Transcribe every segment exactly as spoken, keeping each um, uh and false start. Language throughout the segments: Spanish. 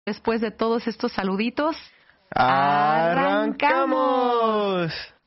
Después de todos estos saluditos, ¡arrancamos!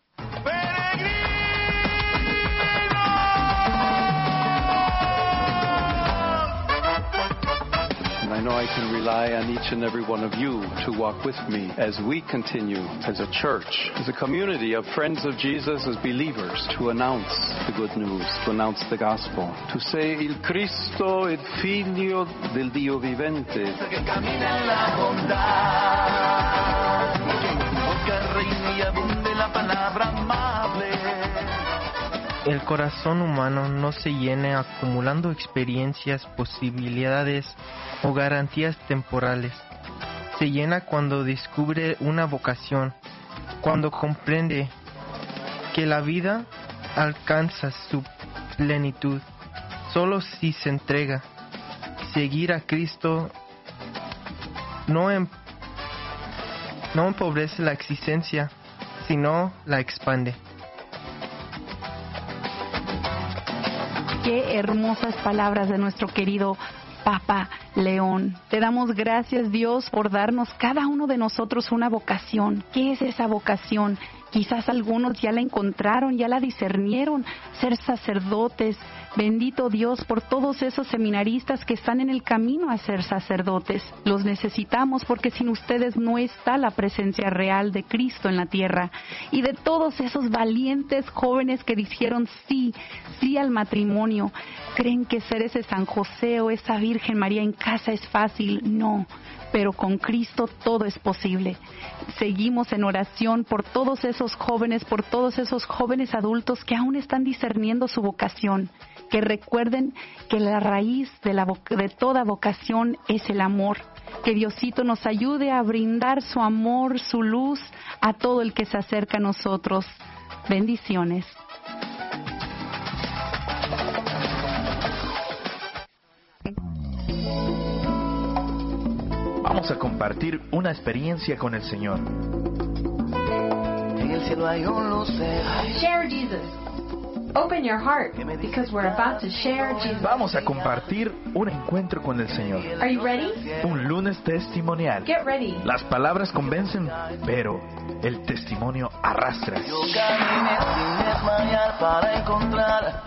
I know I can rely on each and every one of you to walk with me as we continue as a church, as a community of friends of Jesus, as believers, to announce the good news, to announce the gospel, to say il Cristo, il Figlio del Dio vivente. Que camina en la bondad, que reine y abunde la palabra amable. El corazón humano no se llena acumulando experiencias, posibilidades o garantías temporales. Se llena cuando descubre una vocación, cuando comprende que la vida alcanza su plenitud solo si se entrega. Seguir a Cristo no, em- no empobrece la existencia, sino la expande. Qué hermosas palabras de nuestro querido Papa León. Te damos gracias, Dios, por darnos cada uno de nosotros una vocación. ¿Qué es esa vocación? Quizás algunos ya la encontraron, ya la discernieron, ser sacerdotes. Bendito Dios por todos esos seminaristas que están en el camino a ser sacerdotes. Los necesitamos porque sin ustedes no está la presencia real de Cristo en la tierra. Y de todos esos valientes jóvenes que dijeron sí, sí al matrimonio. ¿Creen que ser ese San José o esa Virgen María en casa es fácil? No. Pero con Cristo todo es posible. Seguimos en oración por todos esos jóvenes, por todos esos jóvenes adultos que aún están discerniendo su vocación. Que recuerden que la raíz de, la vo- de toda vocación es el amor. Que Diosito nos ayude a brindar su amor, su luz a todo el que se acerca a nosotros. Bendiciones. Vamos a compartir una experiencia con el Señor. En el cielo hay un lucero. Share Jesus. Open your heart because we're about to share Jesus. Vamos a compartir un encuentro con el Señor. Are you ready? Un lunes testimonial. Get ready. Las palabras convencen, pero el testimonio arrastra. Yo caminé sin desmayar para encontrar.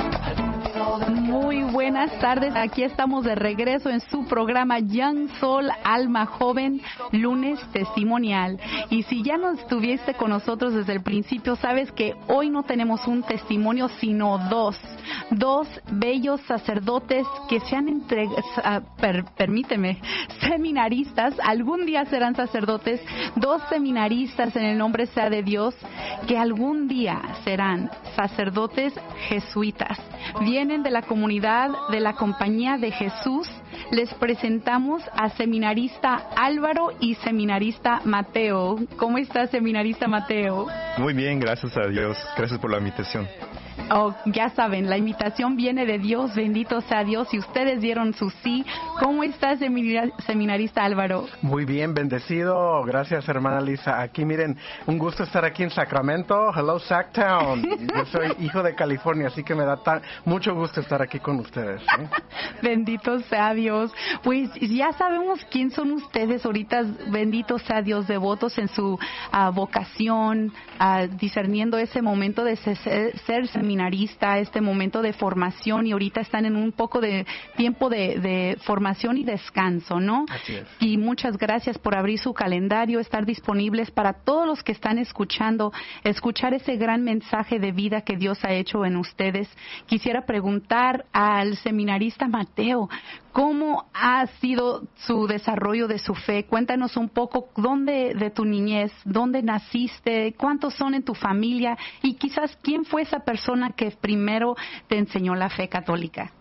Muy buenas tardes, aquí estamos de regreso en su programa Young Soul, Alma Joven, lunes testimonial. Y si ya no estuviste con nosotros desde el principio, sabes que hoy no tenemos un testimonio, sino dos. Dos bellos sacerdotes que se han entregado, per, permíteme, seminaristas, algún día serán sacerdotes, dos seminaristas en el nombre sea de Dios, que algún día serán sacerdotes jesuitas. Vienen de la comunidad de la Compañía de Jesús. Les presentamos a seminarista Álvaro y seminarista Mateo. ¿Cómo está, seminarista Mateo? Muy bien, gracias a Dios. Gracias por la invitación. Oh, ya saben, la invitación viene de Dios, bendito sea Dios, y ustedes dieron su sí. ¿Cómo está, seminarista Álvaro? Muy bien, bendecido. Gracias, hermana Lisa. Aquí, miren, un gusto estar aquí en Sacramento. Hello, Sacktown. Yo soy hijo de California, así que me da tan, mucho gusto estar aquí con ustedes, ¿eh? Bendito sea Dios. Pues ya sabemos quién son ustedes ahorita, bendito sea Dios, devotos en su uh, vocación, uh, discerniendo ese momento de ser, ser seminarista, este momento de formación, y ahorita están en un poco de tiempo de, de formación y descanso, ¿no? Así es. Y muchas gracias por abrir su calendario, estar disponibles para todos los que están escuchando, escuchar ese gran mensaje de vida que Dios ha hecho en ustedes. Quisiera preguntar al seminarista Mateo, ¿cómo ha sido su desarrollo de su fe? Cuéntanos un poco dónde de tu niñez, dónde naciste, cuántos son en tu familia y quizás quién fue esa persona que primero te enseñó la fe católica.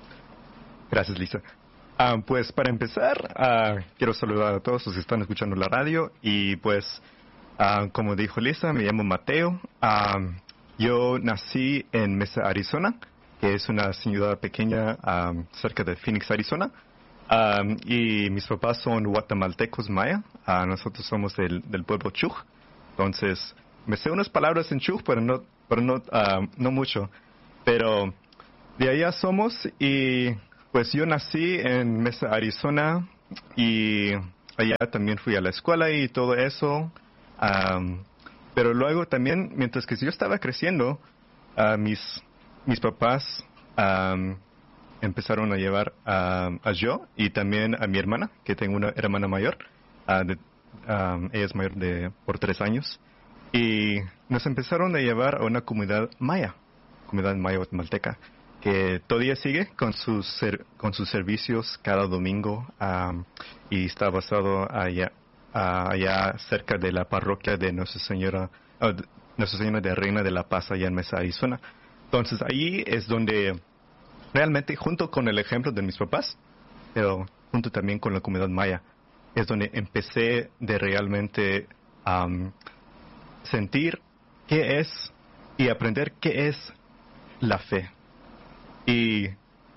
Gracias, Lisa. Uh, pues para empezar, uh, quiero saludar a todos los que están escuchando la radio y pues, uh, como dijo Lisa, me llamo Mateo. Uh, yo nací en Mesa, Arizona, que es una ciudad pequeña um, cerca de Phoenix, Arizona. Um, y mis papás son guatemaltecos maya. Uh, nosotros somos del, del pueblo Chuj. Entonces, me sé unas palabras en Chuj, pero no, pero no, uh, no mucho. Pero de allá somos y pues yo nací en Mesa, Arizona y allá también fui a la escuela y todo eso. Um, pero luego también, mientras que yo estaba creciendo, uh, mis, mis papás um, empezaron a llevar um, a yo y también a mi hermana, que tengo una hermana mayor. Uh, de, um, ella es mayor de por tres años. Y nos empezaron a llevar a una comunidad maya, comunidad maya guatemalteca, que todavía sigue con sus ser, con sus servicios cada domingo um, y está basado allá, uh, allá cerca de la parroquia de Nuestra Señora, uh, Nuestra Señora de Reina de la Paz, allá en Mesa, Arizona. Entonces ahí es donde realmente, junto con el ejemplo de mis papás, pero junto también con la comunidad maya, es donde empecé de realmente um, sentir qué es y aprender qué es la fe. Y,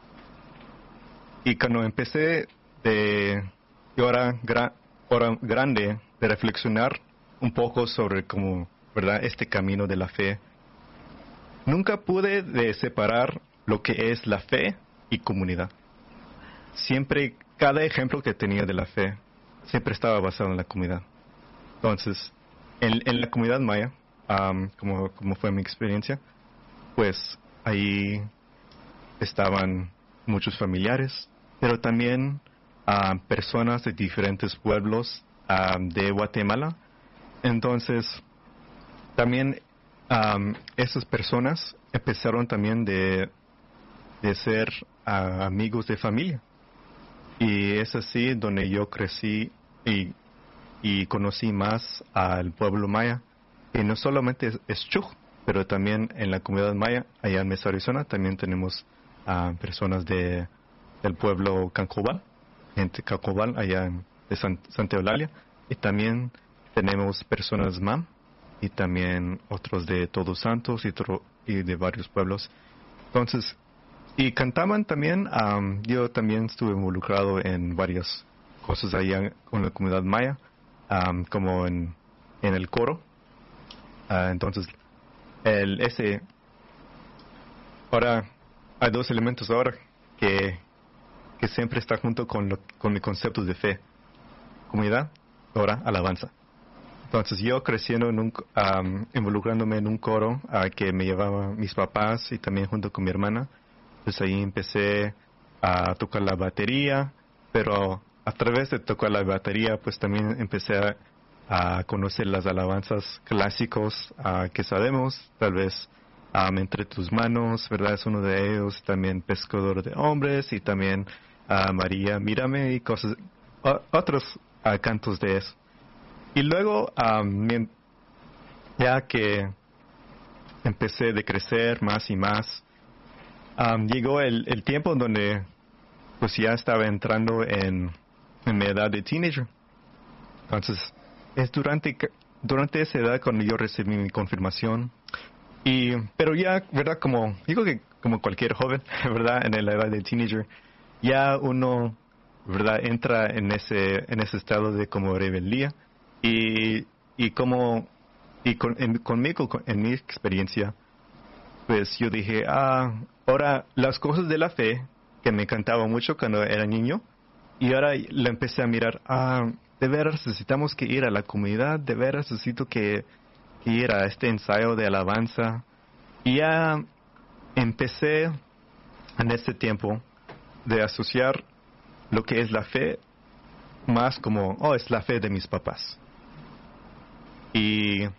y cuando empecé de ahora, gra, ahora grande de reflexionar un poco sobre como, ¿verdad?, este camino de la fe, nunca pude de separar lo que es la fe y comunidad. Siempre, cada ejemplo que tenía de la fe, siempre estaba basado en la comunidad. Entonces, en, en la comunidad maya, um, como, como fue mi experiencia, pues ahí estaban muchos familiares, pero también uh, personas de diferentes pueblos uh, de Guatemala. Entonces, también um, esas personas empezaron también de, de ser uh, amigos de familia. Y es así donde yo crecí y, y conocí más al pueblo maya. Y no solamente es, es Chuj, pero también en la comunidad maya, allá en Mesa, Arizona, también tenemos uh, personas de, del pueblo Cancobal, gente Cancobal, allá en de San, Santa Eulalia. Y también tenemos personas Mam, y también otros de Todos Santos y, tro, y de varios pueblos. Entonces, y cantaban también, um, yo también estuve involucrado en varias cosas allá con la comunidad maya, um, como en, en el coro. Uh, entonces, el, ese, ahora hay dos elementos ahora que, que siempre está junto con, lo, con mi concepto de fe. Comunidad, ahora alabanza. Entonces yo creciendo, en un, um, involucrándome en un coro uh, que me llevaba mis papás y también junto con mi hermana. Pues ahí empecé a tocar la batería, pero a través de tocar la batería, pues también empecé a, a conocer las alabanzas clásicos uh, que sabemos, tal vez um, Entre tus manos, ¿verdad? Es uno de ellos, también Pescador de hombres y también uh, María, mírame y cosas, uh, otros uh, cantos de eso. Y luego, um, ya que empecé de crecer más y más, Um, llegó el, el tiempo donde pues ya estaba entrando en, en mi edad de teenager. Entonces, es durante, durante esa edad cuando yo recibí mi confirmación. Y, pero ya, ¿verdad? Como, digo que como cualquier joven, ¿verdad? En la edad de teenager, ya uno, ¿verdad? Entra en ese, en ese estado de como rebeldía. Y, y como, y con, en, conmigo, en mi experiencia, pues yo dije, ah, ahora las cosas de la fe, que me encantaba mucho cuando era niño, y ahora la empecé a mirar, ah, de veras necesitamos que ir a la comunidad, de veras necesito que, que ir a este ensayo de alabanza. Y ya empecé en este tiempo de asociar lo que es la fe más como, oh, es la fe de mis papás. Y...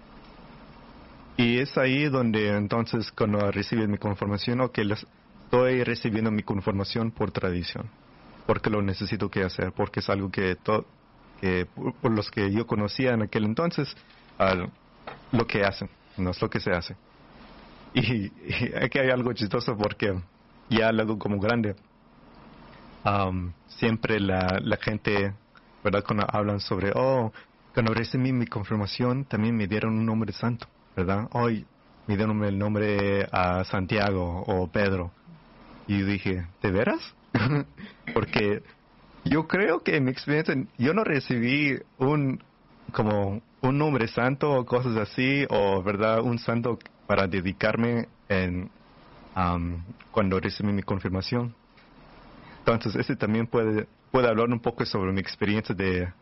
Y es ahí donde entonces cuando recibí mi confirmación, o que estoy recibiendo mi confirmación por tradición, porque lo necesito que hacer, porque es algo que, to, que por, por los que yo conocía en aquel entonces, uh, lo que hacen, no es lo que se hace. Y, y aquí hay algo chistoso porque ya luego como grande, um, siempre la, la gente, ¿verdad? Cuando hablan sobre, oh, cuando recibí mi confirmación también me dieron un nombre santo, ¿verdad? Hoy me dieron el nombre a Santiago o Pedro. Y yo dije, ¿de veras? Porque yo creo que en mi experiencia, yo no recibí un, como un nombre santo o cosas así, o, ¿verdad? Un santo para dedicarme en, um, cuando recibí mi confirmación. Entonces, ese también puede, puede hablar un poco sobre mi experiencia de,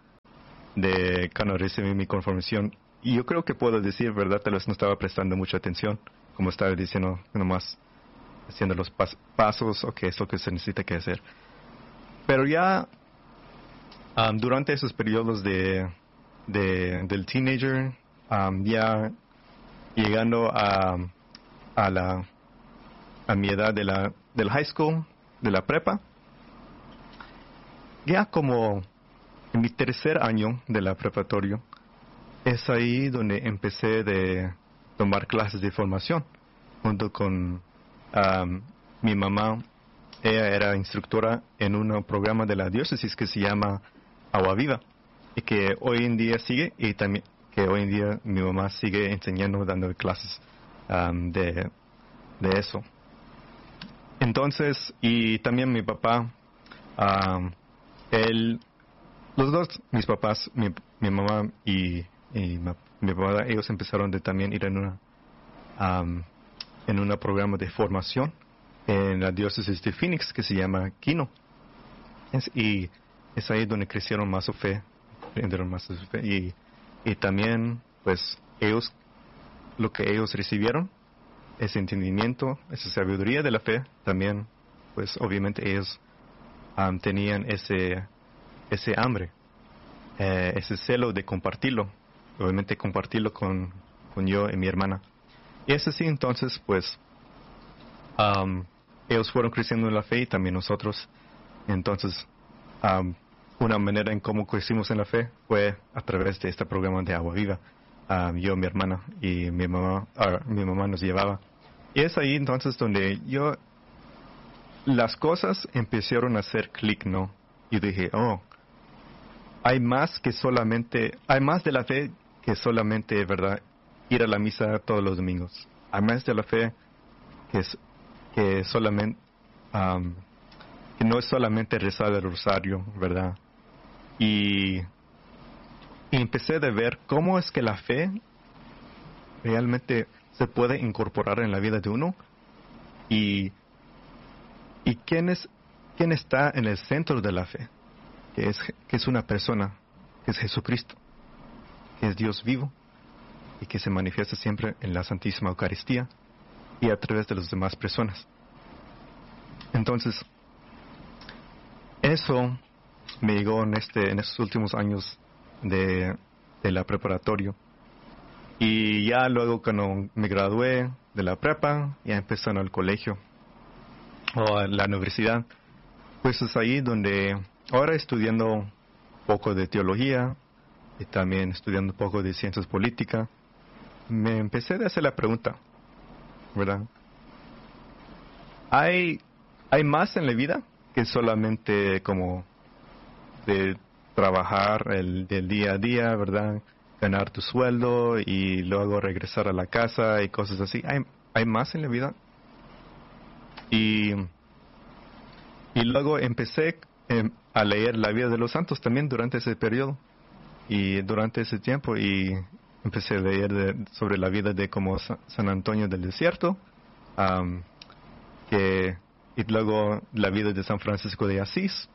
de cuando recibí mi confirmación. Y yo creo que puedo decir, ¿verdad? Tal vez no estaba prestando mucha atención, como estaba diciendo, nomás haciendo los pas pasos o qué es lo que se necesita que hacer. Pero ya um, durante esos periodos de, de del teenager, um, ya llegando a, a la a mi edad de la del high school, de la prepa, ya como en mi tercer año de la preparatorio, es ahí donde empecé de tomar clases de formación junto con um, mi mamá. Ella era instructora en un programa de la diócesis que se llama Agua Viva y que hoy en día sigue, y también que hoy en día mi mamá sigue enseñando, dando clases um, de, de eso. Entonces, y también mi papá, um, él, los dos, mis papás, mi, mi mamá y, y ma, mi papá, ellos empezaron de también ir en una um, en un programa de formación en la diócesis de Phoenix que se llama Kino. Es, y es ahí donde crecieron más su fe, aprendieron más su fe. Y, y también, pues, ellos, lo que ellos recibieron, ese entendimiento, esa sabiduría de la fe, también, pues, obviamente ellos um, tenían ese, ese hambre, eh, ese celo de compartirlo, obviamente compartirlo con, con yo y mi hermana. Y es así, entonces, pues, um, ellos fueron creciendo en la fe y también nosotros. Entonces, um, una manera en cómo crecimos en la fe fue a través de este programa de Agua Viva. Um, yo, mi hermana y mi mamá, uh, mi mamá nos llevaba. Y es ahí entonces donde yo, las cosas empezaron a hacer clic, ¿no? Y dije, oh, hay más que solamente, hay más de la fe que solamente, ¿verdad?, ir a la misa todos los domingos. Hay más de la fe que es que solamente um, que no es solamente rezar el rosario, ¿verdad? Y, y empecé a ver cómo es que la fe realmente se puede incorporar en la vida de uno y y quién es quién está en el centro de la fe, que es que es una persona, que es Jesucristo, que es Dios vivo y que se manifiesta siempre en la Santísima Eucaristía y a través de las demás personas. Entonces, eso me llegó en este en estos últimos años de, de la preparatorio. Y ya luego cuando me gradué de la prepa, ya empecé en el colegio o en la universidad, pues es ahí donde ahora estudiando un poco de teología y también estudiando un poco de ciencias políticas, me empecé a hacer la pregunta, ¿verdad? ¿Hay, hay más en la vida que solamente como de trabajar el del día a día, ¿verdad? Ganar tu sueldo y luego regresar a la casa y cosas así. ¿Hay, hay más en la vida? Y, y luego empecé eh, a leer la vida de los santos también durante ese periodo y durante ese tiempo, y empecé a leer de, sobre la vida de como San Antonio del Desierto, um, que, y luego la vida de San Francisco de Asís.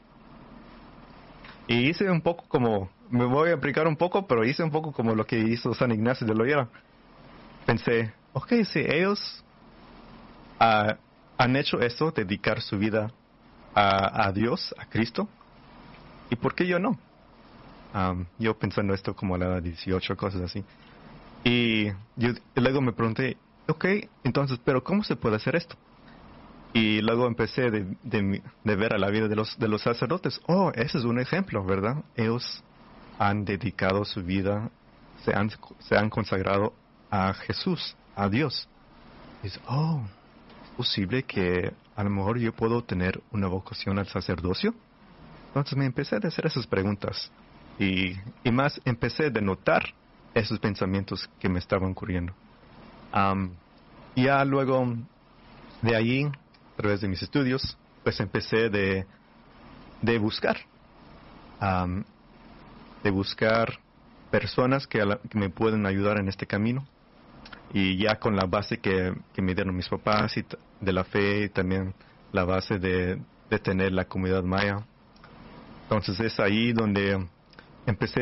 Y hice un poco como, me voy a aplicar un poco, pero hice un poco como lo que hizo San Ignacio de Loyola. Pensé, ok, si ellos uh, han hecho esto, dedicar su vida a, a Dios, a Cristo, ¿y por qué yo no? Um, yo pensando esto como a la edad de dieciocho, cosas así. Y yo y luego me pregunté, ok, entonces, pero ¿cómo se puede hacer esto? Y luego empecé de, de, de ver a la vida de los, de los sacerdotes. Oh, ese es un ejemplo, ¿verdad? Ellos han dedicado su vida, se han, se han consagrado a Jesús, a Dios. Y dice, oh, ¿es posible que a lo mejor yo puedo tener una vocación al sacerdocio? Entonces me empecé a hacer esas preguntas. Y, y más empecé a notar esos pensamientos que me estaban ocurriendo. Um, ya luego de allí, a través de mis estudios, pues empecé de, de buscar, um, de buscar personas que, la, que me pueden ayudar en este camino. Y ya con la base que, que me dieron mis papás y t- de la fe, y también la base de, de tener la comunidad maya. Entonces es ahí donde empecé